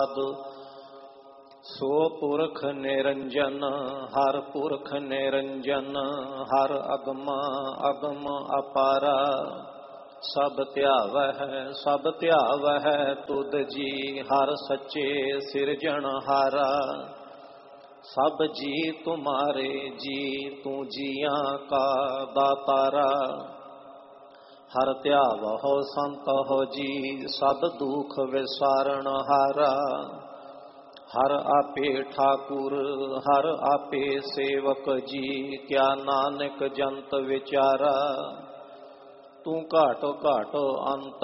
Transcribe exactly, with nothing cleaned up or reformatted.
ਸੋ ਪੁਰਖ ਨਿਰੰਜਨ ਹਰ ਪੁਰਖ ਨਿਰੰਜਨ ਹਰ ਅਗਮ ਅਗਮ ਅਪਾਰਾ। ਸਭ ਧਿਆਵਹਿ ਸਭ ਧਿਆਵਹਿ ਤੁਧ ਜੀ ਹਰ ਸੱਚੇ ਸਿਰਜਣਹਾਰਾ। ਸਭ ਜੀ ਤੁਮਾਰੇ ਜੀ ਤੂੰ ਜੀਆਂ ਕਾ ਦਾਤਾਰਾ। ਹਰ ਧਿਆਵਹੁ ਸੰਤਹੁ ਜੀ ਸਭ ਦੁਖ ਵਿਸਾਰਣਹਾਰਾ। ਹਰ ਆਪੇ ਠਾਕੁਰ ਹਰ ਆਪੇ ਸੇਵਕ ਜੀ ਕਿਆ ਨਾਨਕ ਜੰਤ ਵਿਚਾਰਾ। ਤੂੰ ਘਾਟ ਘਾਟ ਅੰਤ